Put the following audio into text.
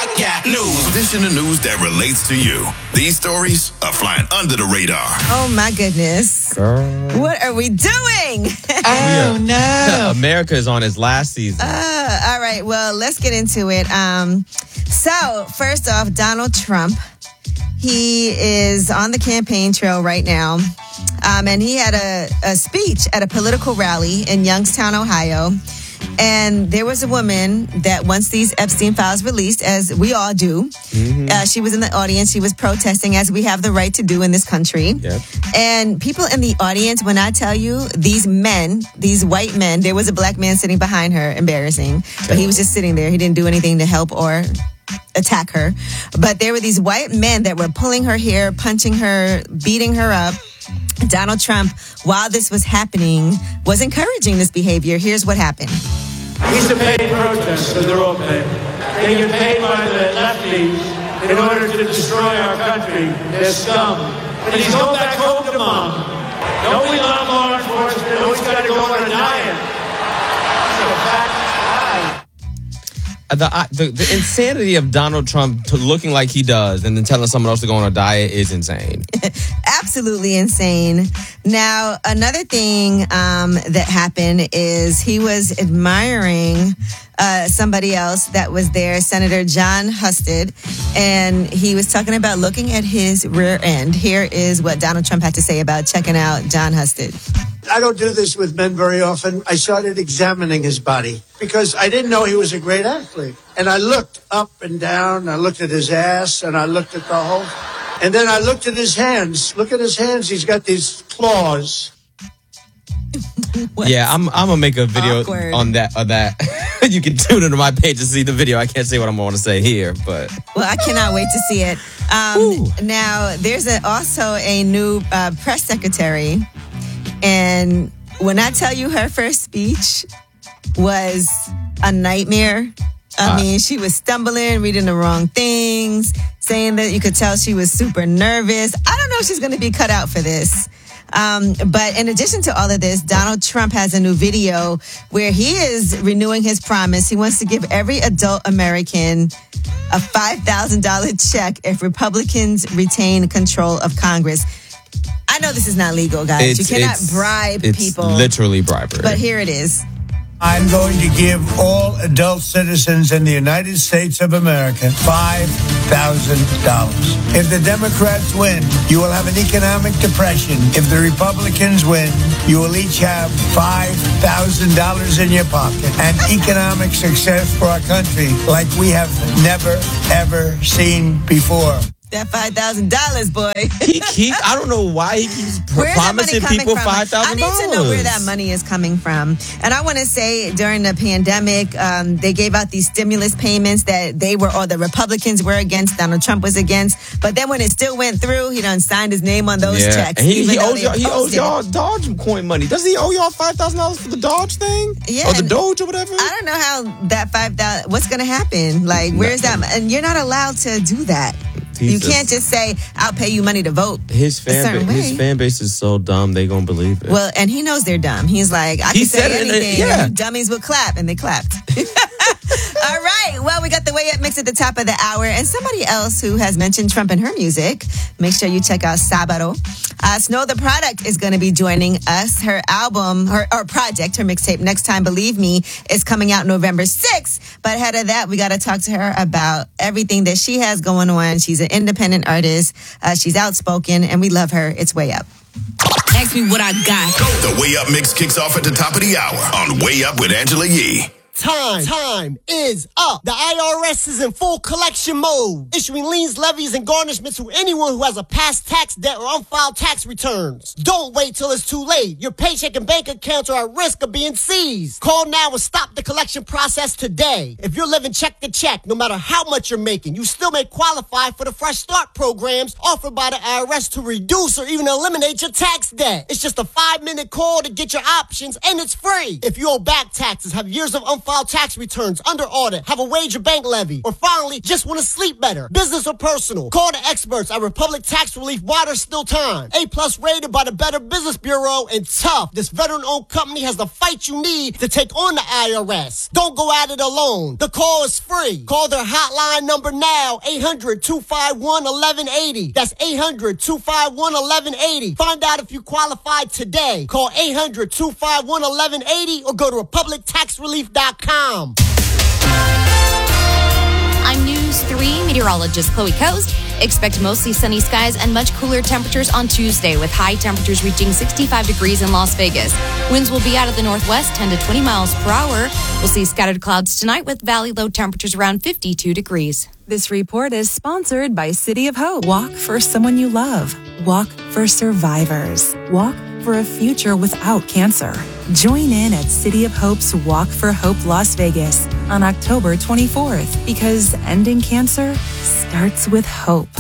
I got news. This in the news that relates to you. These stories are flying under the radar. Oh, my goodness. Girl. What are we doing? Oh, no. America is on its last season. All right, well, let's get into it. So, first off, Donald Trump. He is on the campaign trail right now. And he had a speech at a political rally in Youngstown, Ohio. And there was a woman that once these Epstein files released, as we all do, she was in the audience. She was protesting, as we have the right to do in this country. Yep. And people in the audience, when I tell you, these men, these white men, there was a black man sitting behind her, embarrassing. But he was just sitting there. He didn't do anything to help or attack her. But there were these white men that were pulling her hair, punching her, beating her up. Donald Trump, while this was happening, was encouraging this behavior. Here's what happened. These are paid protesters, they're all paid. They get paid by the lefties in order to destroy our country. They're scum. And he's going back home to mom. Don't we love law enforcement? Always got to go on a diet. It's a fact. The insanity of Donald Trump looking like he does and then telling someone else to go on a diet is insane. Absolutely insane. Now, another thing that happened is he was admiring somebody else that was there, Senator John Husted, and he was talking about looking at his rear end. Here is what Donald Trump had to say about checking out John Husted. I don't do this with men very often. I started examining his body because I didn't know he was a great athlete. And I looked up and down. I looked at his ass and I looked at the whole. And then I looked at his hands. Look at his hands. He's got these claws. Yeah, I'm gonna make a video Awkward. on that. You can tune into my page to see the video. I can't say what I'm going to say here, but Well, I cannot wait to see it. Now, there's also a new press secretary. And when I tell you her first speech was a nightmare, I mean, she was stumbling, reading the wrong things, saying that you could tell she was super nervous. I don't know if she's going to be cut out for this. But in addition to all of this, Donald Trump has a new video where he is renewing his promise. He wants to give every adult American a $5,000 check if Republicans retain control of Congress. I know this is not legal, guys. You cannot bribe people. It's literally bribery. But here it is. I'm going to give all adult citizens in the United States of America $5,000. If the Democrats win, you will have an economic depression. If the Republicans win, you will each have $5,000 in your pocket and economic success for our country like we have never, ever seen before. That $5,000, boy. I don't know why he keeps Where's that money promising coming people from? $5,000. I need to know where that money is coming from. And I want to say during the pandemic, they gave out these stimulus payments that the Republicans were against, Donald Trump was against. But then when it still went through, he done signed his name on those checks. And he owes y'all it. Dogecoin money. Does he owe y'all $5,000 for the Doge thing? Yeah. Or the Doge or whatever? I don't know how that $5,000, what's going to happen? Like, where's that? And you're not allowed to do that. You can't just say, I'll pay you money to vote. His fan base is so dumb, they gonna believe it. Well, and he knows they're dumb. He's like, I can say anything. And you dummies will clap. And they clapped. All right. Well, we got the Way Up mix at the top of the hour. And somebody else who has mentioned Trump in her music, make sure you check out Sabado. Snow the Product is going to be joining us. Her album, her project, her mixtape, Next Time Believe Me, is coming out November 6th. But ahead of that, we got to talk to her about everything that she has going on. She's an independent artist. She's outspoken, and we love her. It's Way Up. Ask me what I got. The Way Up mix kicks off at the top of the hour on Way Up with Angela Yee. Time is up. The IRS is in full collection mode, issuing liens, levies, and garnishments to anyone who has a past tax debt or unfiled tax returns. Don't wait till it's too late. Your paycheck and bank accounts are at risk of being seized. Call now and stop the collection process today. If you're living check to check, no matter how much you're making, you still may qualify for the Fresh Start programs offered by the IRS to reduce or even eliminate your tax debt. It's just a 5-minute call to get your options, and it's free. If you owe back taxes, have years of unfiled file tax returns, under audit, have a wage or bank levy, or finally, just want to sleep better, business or personal. Call the experts at Republic Tax Relief while there's still time. A+ rated by the Better Business Bureau, and tough. This veteran-owned company has the fight you need to take on the IRS. Don't go at it alone. The call is free. Call their hotline number now, 800-251-1180. That's 800-251-1180. Find out if you qualify today. Call 800-251-1180 or go to republictaxrelief.com. I'm News 3 meteorologist Chloe Coast. Expect mostly sunny skies and much cooler temperatures on Tuesday, with high temperatures reaching 65 degrees in Las Vegas. Winds will be out of the northwest, 10 to 20 miles per hour. We'll see scattered clouds tonight with valley low temperatures around 52 degrees. This report is sponsored by City of Hope. Walk for someone you love. Walk for survivors. Walk for a future without cancer. Join in at City of Hope's Walk for Hope Las Vegas on October 24th, because ending cancer starts with hope.